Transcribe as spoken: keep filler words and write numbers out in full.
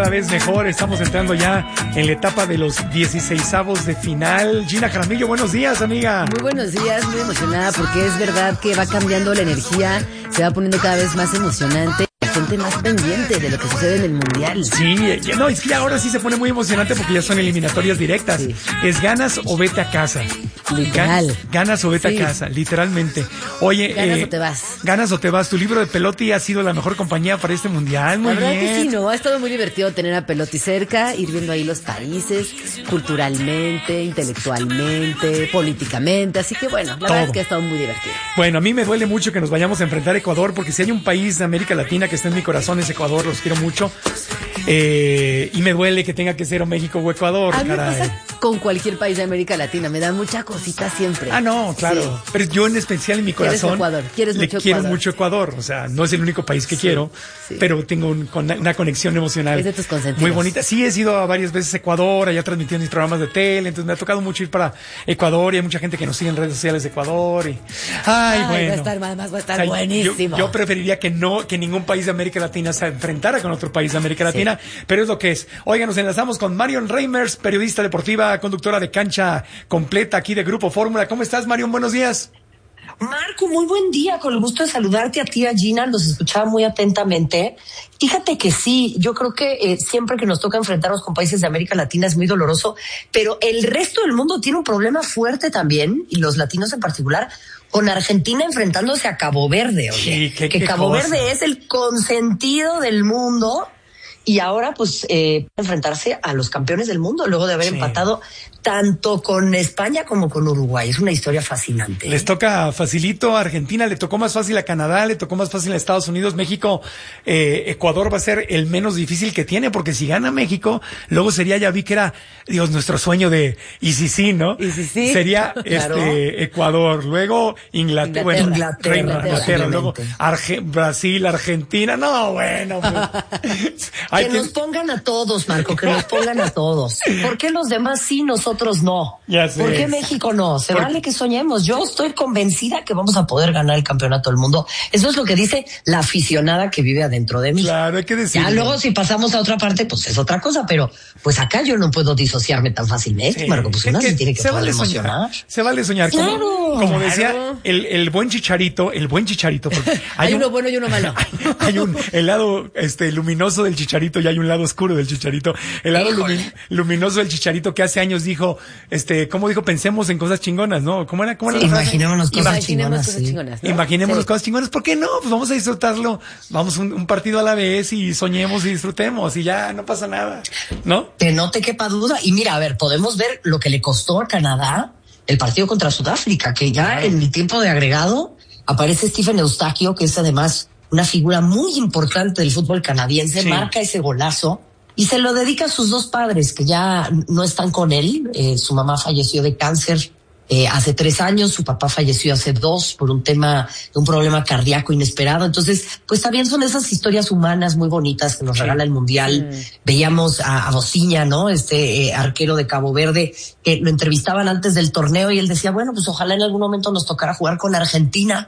cada vez mejor. Estamos entrando ya en la etapa de los dieciseisavos de final. Gina Jaramillo, buenos días, amiga. Muy buenos días, muy emocionada porque es verdad que va cambiando la energía, se va poniendo cada vez más emocionante. La gente más pendiente de lo que sucede en el Mundial. Sí, no, es que ahora sí se pone muy emocionante porque ya son eliminatorias directas. Sí. Es ganas o vete a casa. Literal. Gan, ganas o vete sí. a casa, literalmente. Oye, ganas eh, o te vas. Ganas o te vas. Tu libro de Pelotti ha sido la mejor compañía para este Mundial. Muy la verdad bien. que sí, ¿no? Ha estado muy divertido tener a Pelotti cerca, ir viendo ahí los países, culturalmente, intelectualmente, políticamente. Así que bueno, la Todo. verdad es que ha estado muy divertido. Bueno, a mí me duele mucho que nos vayamos a enfrentar a Ecuador, porque si hay un país de América Latina que está en mi corazón es Ecuador, los quiero mucho. Eh, y me duele que tenga que ser o México o Ecuador. A mí caray. me pasa con cualquier país de América Latina, me da mucha cosita siempre. Ah, no, claro. Sí. Pero yo en especial en mi corazón. ¿Quieres Ecuador? ¿Quieres le mucho quiero Ecuador? mucho Ecuador. O sea, no es el único país que sí, quiero, sí. pero tengo un, con una conexión emocional. Es de tus consentidos. Muy bonita. Sí, he ido a varias veces a Ecuador, allá transmitiendo mis programas de tele, entonces me ha tocado mucho ir para Ecuador y hay mucha gente que nos sigue en redes sociales de Ecuador. Y... Ay, Ay bueno. Va a estar, además va a estar o sea, buenísimo. Yo, yo preferiría que no, que ningún país de América Latina se enfrentara con otro país de América Latina, sí. pero es lo que es. Oigan, nos enlazamos con Marion Reimers, periodista deportiva, conductora de Cancha Completa aquí de Grupo Fórmula. ¿Cómo estás, Marion? Buenos días. Marco, muy buen día, con el gusto de saludarte a ti, a Gina, los escuchaba muy atentamente. Fíjate que sí, yo creo que eh, siempre que nos toca enfrentarnos con países de América Latina es muy doloroso, pero el resto del mundo tiene un problema fuerte también, y los latinos en particular, con Argentina enfrentándose a Cabo Verde, oye, sí, qué, que qué Cabo cosa. Verde es el consentido del mundo. Y ahora, pues, eh, enfrentarse a los campeones del mundo luego de haber sí. empatado tanto con España como con Uruguay. Es una historia fascinante. Les toca facilito a Argentina, le tocó más fácil a Canadá, le tocó más fácil a Estados Unidos. México, eh, Ecuador va a ser el menos difícil que tiene, porque si gana México, luego sería, ya vi que era, Dios, nuestro sueño de, y si sí, ¿no? Y si sí. Sería, claro. este, Ecuador, luego Inglaterra, Inglaterra, bueno, Inglaterra, Inglaterra, Inglaterra luego Arge- Brasil, Argentina, no, bueno, pues, que hay nos que... pongan a todos, Marco, que nos pongan a todos. ¿Por qué los demás sí, nosotros no? Ya sé. ¿Por qué México no? Se Por... vale que soñemos. Yo estoy convencida que vamos a poder ganar el campeonato del mundo. Eso es lo que dice la aficionada que vive adentro de mí. Claro, hay que decirlo. Ya luego si pasamos a otra parte, pues es otra cosa, pero pues acá yo no puedo disociarme tan fácilmente, sí. Marco, pues uno se tiene que se poder vale emocionar. Soñar. Se vale soñar. Como, claro, como claro. decía el, el buen Chicharito, el buen Chicharito. Hay, hay un, uno bueno y uno malo. Hay, hay un, el lado este luminoso del Chicharito y hay un lado oscuro del Chicharito. El lado lumi, luminoso del Chicharito que hace años dijo, este, ¿cómo dijo? Pensemos en cosas chingonas, ¿no? ¿Cómo era? ¿Cómo era sí, la imaginémonos cosas Imaginemos chingonas. Cosas sí. chingonas ¿no? Imaginémonos sí. cosas chingonas. ¿Por qué no? Pues vamos a disfrutarlo. Vamos un, un partido a la vez y soñemos y disfrutemos y ya no pasa nada, ¿no? Que no te quepa duda. Y mira, a ver, podemos ver lo que le costó a Canadá el partido contra Sudáfrica, que ya claro. en el tiempo de agregado aparece Stephen Eustaquio, que es además una figura muy importante del fútbol canadiense, sí. marca ese golazo y se lo dedica a sus dos padres que ya no están con él. Eh, su mamá falleció de cáncer eh, hace tres años, su papá falleció hace dos por un tema, un problema cardíaco inesperado. Entonces, pues también son esas historias humanas muy bonitas que nos sí. regala el Mundial. Mm. Veíamos a, a Bociña, ¿no? Este eh, arquero de Cabo Verde, que lo entrevistaban antes del torneo y él decía, bueno, pues ojalá en algún momento nos tocara jugar con Argentina.